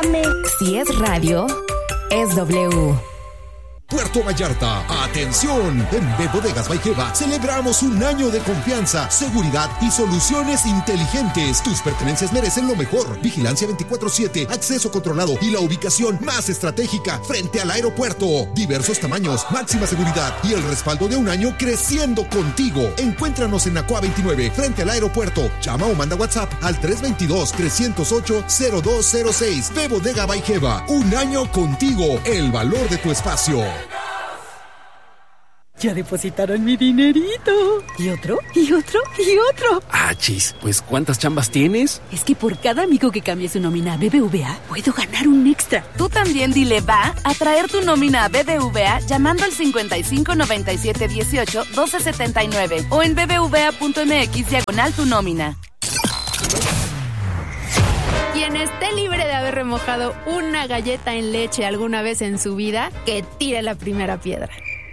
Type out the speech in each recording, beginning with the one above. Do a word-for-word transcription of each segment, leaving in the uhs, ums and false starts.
Relájame. Si es radio, es W. Puerto Vallarta, atención, en B Bodegas Baikeva celebramos un año de confianza, seguridad y soluciones inteligentes. Tus pertenencias merecen lo mejor. Vigilancia veinticuatro siete, acceso controlado y la ubicación más estratégica frente al aeropuerto. Diversos tamaños, máxima seguridad y el respaldo de un año creciendo contigo. Encuéntranos en Nacoa veintinueve frente al aeropuerto. Llama o manda WhatsApp al tres dos dos, tres cero ocho, cero dos cero seis. B Bodega Baikeva, un año contigo, el valor de tu espacio. Ya depositaron mi dinerito. ¿Y otro? ¿Y otro? ¿Y otro? Ah, chis, pues ¿cuántas chambas tienes? Es que por cada amigo que cambie su nómina a B B V A, puedo ganar un extra. Tú también dile va a traer tu nómina a B B V A llamando al cincuenta y cinco noventa y siete dieciocho doce setenta y nueve o en bbva.mx diagonal tu nómina. Quien esté libre de haber remojado una galleta en leche alguna vez en su vida, que tire la primera piedra.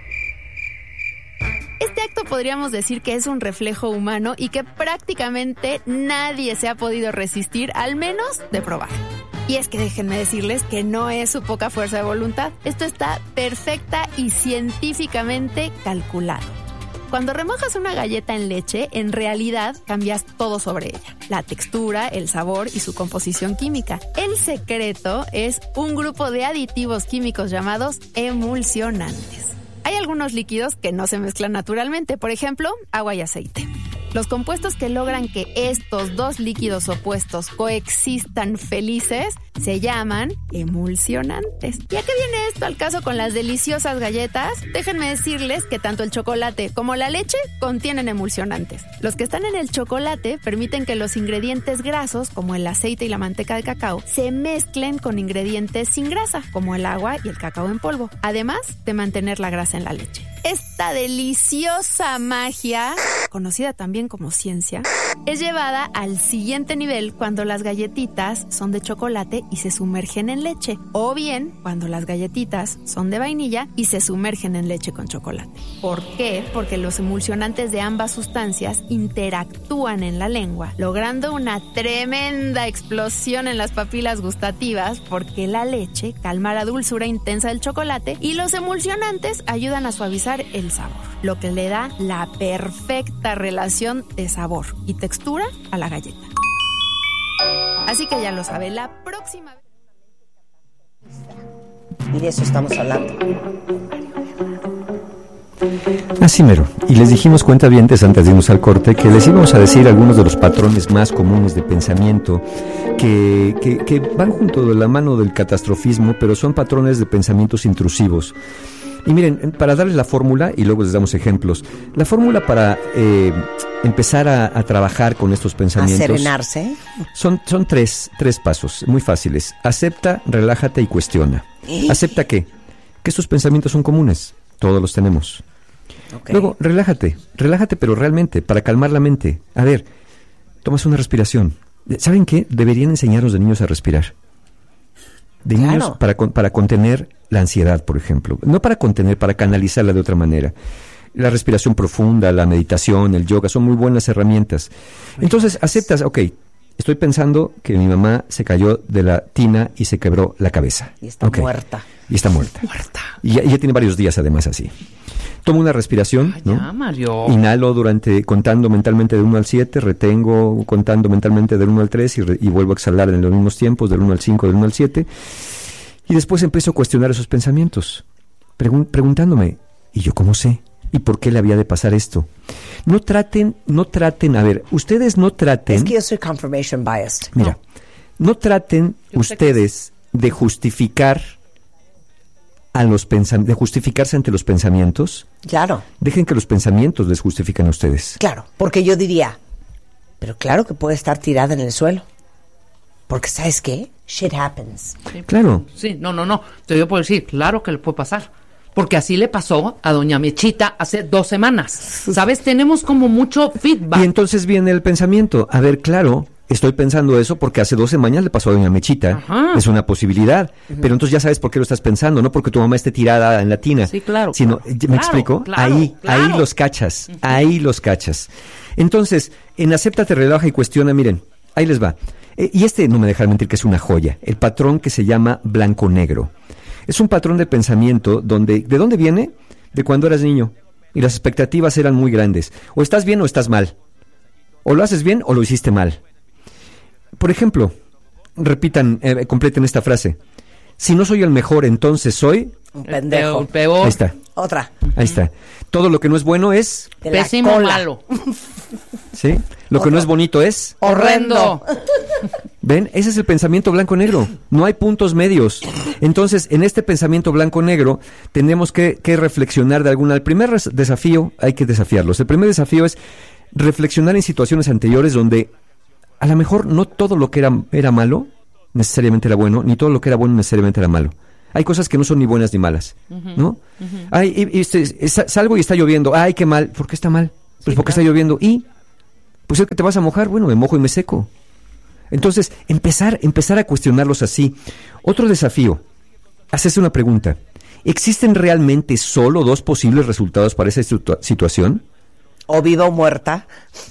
Este acto podríamos decir que es un reflejo humano y que prácticamente nadie se ha podido resistir, al menos de probar. Y es que déjenme decirles que no es su poca fuerza de voluntad. Esto está perfecta y científicamente calculado. Cuando remojas una galleta en leche, en realidad cambias todo sobre ella. La textura, el sabor y su composición química. El secreto es un grupo de aditivos químicos llamados emulsionantes. Hay algunos líquidos que no se mezclan naturalmente, por ejemplo, agua y aceite. Los compuestos que logran que estos dos líquidos opuestos coexistan felices se llaman emulsionantes. ¿Y a qué viene esto al caso con las deliciosas galletas? Déjenme decirles que tanto el chocolate como la leche contienen emulsionantes. Los que están en el chocolate permiten que los ingredientes grasos, como el aceite y la manteca de cacao, se mezclen con ingredientes sin grasa, como el agua y el cacao en polvo, además de mantener la grasa en la leche. Esta deliciosa magia, conocida también como ciencia, es llevada al siguiente nivel cuando las galletitas son de chocolate y se sumergen en leche, o bien cuando las galletitas son de vainilla y se sumergen en leche con chocolate. ¿Por qué? Porque los emulsionantes de ambas sustancias interactúan en la lengua, logrando una tremenda explosión en las papilas gustativas, porque la leche calma la dulzura intensa del chocolate y los emulsionantes ayudan a suavizar el sabor, lo que le da la perfecta relación de sabor y textura a la galleta. Así que ya lo sabe, la próxima vez... Y de eso estamos hablando. Así mero. Y les dijimos, cuentavientes, antes de irnos al corte, que les íbamos a decir algunos de los patrones más comunes de pensamiento que, que, que van junto de la mano del catastrofismo, pero son patrones de pensamientos intrusivos. Y miren, para darles la fórmula, y luego les damos ejemplos, la fórmula para eh, empezar a, a trabajar con estos pensamientos... ¿A serenarse? Son, son tres, tres pasos muy fáciles. Acepta, relájate y cuestiona. ¿Eh? ¿Acepta qué? Que estos pensamientos son comunes, todos los tenemos. Okay. Luego, relájate, relájate pero realmente, para calmar la mente. A ver, tomas una respiración. ¿Saben qué? Deberían enseñar a los de niños a respirar. De claro. niños para, para contener la ansiedad, por ejemplo. No para contener, para canalizarla de otra manera. La respiración profunda, la meditación, el yoga, son muy buenas herramientas. Entonces, aceptas, ok, estoy pensando que mi mamá se cayó de la tina y se quebró la cabeza. Y está okay. muerta. Y está muerta. Muerta. Y ya, ya tiene varios días además así. Tomo una respiración, Ay, ¿no? Ya, Mario. Inhalo durante, contando mentalmente del uno al siete, retengo contando mentalmente del uno al tres y, re, y vuelvo a exhalar en los mismos tiempos, del uno al cinco, del uno al siete. Y después empiezo a cuestionar esos pensamientos, pregun- preguntándome, ¿y yo cómo sé? ¿Y por qué le había de pasar esto? No traten, no traten, a ver, ustedes no traten... Es que yo soy confirmation biased. Mira, no, no traten yo ustedes de justificar a los pensam- de justificarse ante los pensamientos. Claro. Dejen que los pensamientos les justifiquen a ustedes. Claro, porque yo diría, pero claro que puede estar tirada en el suelo. Porque, ¿sabes qué? Shit happens. Sí, claro. Sí, no, no, no. Te voy a poder decir, claro que le puede pasar. Porque así le pasó a doña Mechita hace dos semanas. ¿Sabes? Tenemos como mucho feedback. Y entonces viene el pensamiento. A ver, claro, estoy pensando eso porque hace dos semanas le pasó a doña Mechita. Ajá. Es una posibilidad. Uh-huh. Pero entonces ya sabes por qué lo estás pensando. No porque tu mamá esté tirada en la tina. Sí, claro. Sino, claro, ¿me claro, explico? Claro, ahí, claro. ahí los cachas. Uh-huh. Ahí los cachas. Entonces, en acéptate, relaja y cuestiona, miren, ahí les va. Eh, y este, no me dejará mentir, que es una joya. El patrón que se llama blanco-negro. Es un patrón de pensamiento donde, ¿de dónde viene? De cuando eras niño. Y las expectativas eran muy grandes. O estás bien o estás mal. O lo haces bien o lo hiciste mal. Por ejemplo, repitan, eh, completen esta frase. Si no soy el mejor, entonces soy... Un pendejo. El peor. Ahí está. Otra. Ahí está. Todo lo que no es bueno es... De la Pésimo, cola. malo. ¿Sí? Lo que no es bonito es... Horrendo. ¿Ven? Ese es el pensamiento blanco-negro. No hay puntos medios. Entonces, en este pensamiento blanco-negro, tenemos que, que reflexionar de alguna... El primer res- desafío, hay que desafiarlos. El primer desafío es reflexionar en situaciones anteriores donde a lo mejor no todo lo que era, era malo necesariamente era bueno, ni todo lo que era bueno necesariamente era malo. Hay cosas que no son ni buenas ni malas, uh-huh, ¿no? Uh-huh. Ay, y, y este, salgo y está lloviendo. Ay, qué mal. ¿Por qué está mal? Pues sí, porque claro. Está lloviendo. Y, pues es que te vas a mojar. Bueno, me mojo y me seco. Entonces, empezar, empezar a cuestionarlos así. Otro desafío, hacerse una pregunta. ¿Existen realmente solo dos posibles resultados para esa situa- situación? O viva o muerta.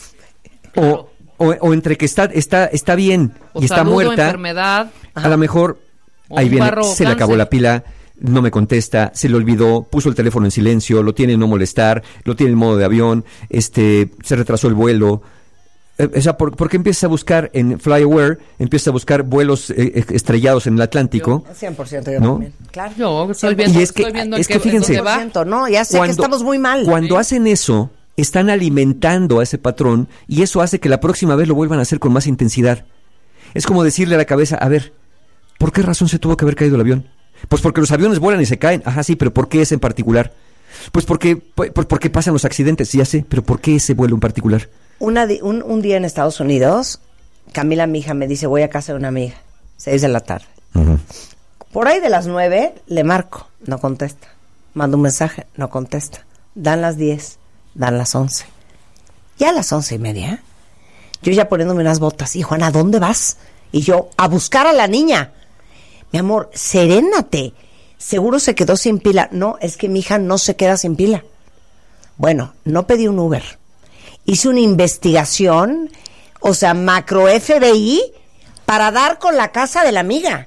O, o, o entre que está, está, está bien o y está salud, muerta. O enfermedad. A lo mejor... O ahí viene, barro, se le acabó cáncer. la pila, no me contesta, se le olvidó, puso el teléfono en silencio, lo tiene en no molestar, lo tiene en modo de avión, este, se retrasó el vuelo. Eh, o sea, ¿por, ¿por qué empiezas a buscar en FlyAware, empiezas a buscar vuelos eh, estrellados en el Atlántico? Yo, cien por ciento yo ¿no? también. Claro. Yo estoy viendo, Y es que, estoy viendo es en que qué- fíjense, en dónde va. cien por ciento, no, ya sé Cuando- que estamos muy mal. Cuando Sí. hacen eso, están alimentando a ese patrón y eso hace que la próxima vez lo vuelvan a hacer con más intensidad. Es como decirle a la cabeza, a ver, ¿por qué razón se tuvo que haber caído el avión? Pues porque los aviones vuelan y se caen. Ajá, sí, pero ¿por qué ese en particular? Pues porque, por, porque pasan los accidentes, ya sé, pero ¿por qué ese vuelo en particular? Una di- un, un día en Estados Unidos, Camila, mi hija, me dice, voy a casa de una amiga, seis de la tarde. Uh-huh. Por ahí de las nueve, le marco, no contesta. Mando un mensaje, no contesta. Dan las diez, dan las once. Ya a las once y media, yo ya poniéndome unas botas. Y Juana, ¿a dónde vas? Y yo, a buscar a la niña. Mi amor, serénate. Seguro se quedó sin pila. No, es que mi hija no se queda sin pila. Bueno, no pedí un Uber. Hice una investigación, o sea, macro F B I, para dar con la casa de la amiga.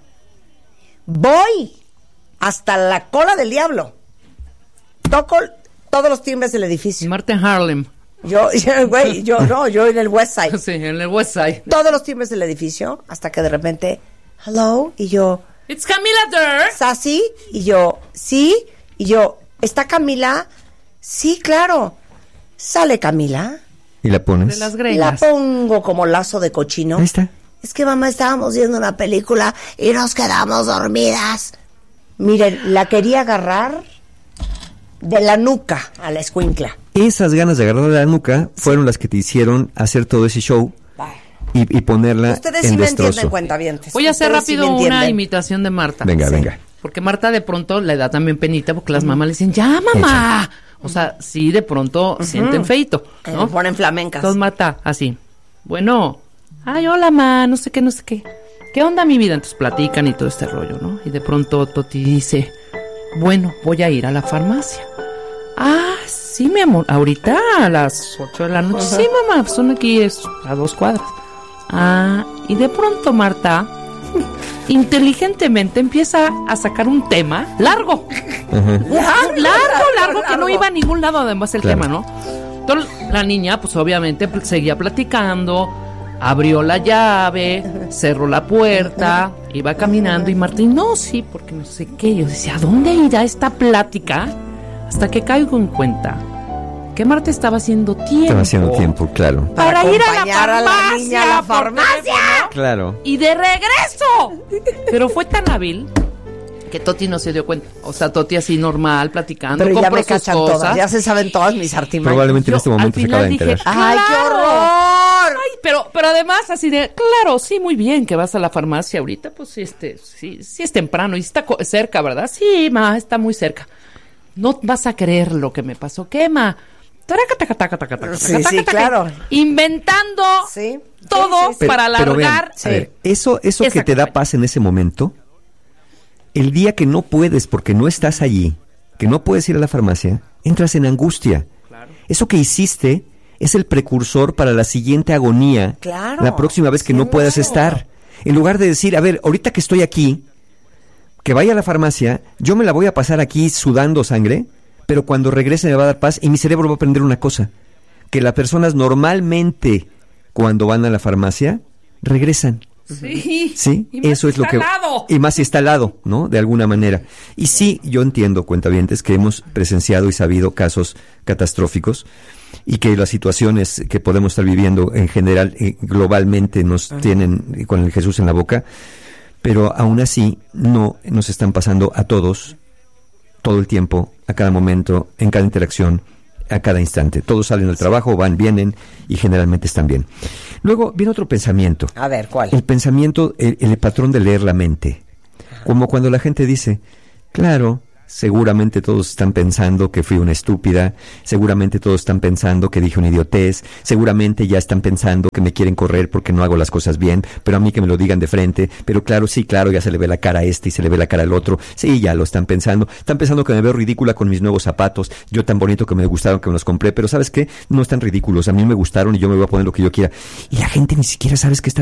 Voy hasta la cola del diablo. Toco todos los timbres del edificio. Marta en Harlem. Yo, yo, güey, yo no, yo en el West Side. Sí, en el West Side. Todos los timbres del edificio, hasta que de repente, hello, y yo, It's Camila there. Sassy, y yo, sí, y yo, ¿está Camila? Sí, claro. Sale Camila, ¿Y la pones? De las la greñas. pongo como lazo de cochino. Ahí está. Es que mamá, estábamos viendo una película y nos quedamos dormidas. Miren, la quería agarrar de la nuca a la escuincla. Esas ganas de agarrar la nuca fueron las que te hicieron hacer todo ese show y, y ponerla Ustedes en sí me destrozo. entienden, cuentavientes. Voy a hacer Ustedes sí rápido me una entienden. imitación de Marta. Venga, Sí. venga. Porque Marta de pronto le da también penita porque las mamás le dicen, ya mamá. O sea, sí de pronto sienten feito, Eh, ¿no? ponen flamencas. Entonces Marta, así. Bueno, ay, hola ma, no sé qué, no sé qué. ¿Qué onda mi vida? Entonces platican y todo este rollo, ¿no? Y de pronto Toti dice, bueno, voy a ir a la farmacia. Ah, sí, mi amor, ahorita a las ocho de la noche. Sí, mamá, pues son aquí es a dos cuadras. Ah, y de pronto Marta inteligentemente empieza a sacar un tema largo. Lar- largo, largo, que no iba a ningún lado además el Claro. tema, ¿no? Entonces la niña, pues obviamente pl- seguía platicando, abrió la llave, cerró la puerta, iba caminando y Martín, no, sí, porque no sé qué. Yo decía, ¿a dónde irá esta plática? Hasta que caigo en cuenta que Marta estaba haciendo tiempo. Estaba haciendo tiempo, claro. Para, Para ir a la acompañar a la farmacia. niña a la por farmacia. teléfono. Claro. Y de regreso. Pero fue tan hábil que Toti no se dio cuenta. O sea, Toti así normal, platicando, Pero ya compró me sus cachan cosas. todas, ya se saben todas mis artimañas. Probablemente en Yo este al momento se acaba final de dije, enterar. ¡Ay, qué ¡claro! horror! Ay, pero, pero además así de, claro, sí, muy bien que vas a la farmacia ahorita, pues sí, este, sí, sí es temprano y está co- cerca, ¿verdad? Sí, ma, está muy cerca. No vas a creer lo que me pasó. ¿Qué, ma? Taca, taca, taca, taca, taca, Sí, taca, sí, taca, claro. Inventando Sí. todo Sí, sí, sí. para Pero vean, alargar. a ver, eso, eso esa que te da campaña. paz en ese momento, el día que no puedes porque no estás allí, que no puedes ir a la farmacia, entras en angustia. Eso que hiciste es el precursor para la siguiente agonía, claro, la próxima vez que no puedas no. estar. En lugar de decir, a ver, ahorita que estoy aquí, que vaya a la farmacia, yo me la voy a pasar aquí sudando sangre, pero cuando regrese me va a dar paz y mi cerebro va a aprender una cosa, que las personas normalmente cuando van a la farmacia regresan. Sí, sí, y más eso es si lo está que al lado. Y más si está al lado, ¿no? De alguna manera. Y sí, yo entiendo, cuentavientes, que hemos presenciado y sabido casos catastróficos y que las situaciones que podemos estar viviendo en general, eh, globalmente, nos uh-huh. tienen con el Jesús en la boca, pero aún así no nos están pasando a todos, todo el tiempo, a cada momento, en cada interacción, a cada instante. Todos salen al trabajo, van, vienen y generalmente están bien. Luego viene otro pensamiento. A ver, ¿cuál? El pensamiento, el, el patrón de leer la mente. Como cuando la gente dice, claro, seguramente todos están pensando que fui una estúpida, seguramente todos están pensando que dije una idiotez, seguramente ya están pensando que me quieren correr porque no hago las cosas bien, pero a mí que me lo digan de frente, pero claro, sí, claro, ya se le ve la cara a este y se le ve la cara al otro, sí, ya lo están pensando, están pensando que me veo ridícula con mis nuevos zapatos, yo tan bonito que me gustaron que me los compré, pero ¿sabes qué? No están ridículos, a mí me gustaron y yo me voy a poner lo que yo quiera. Y la gente ni siquiera sabes qué está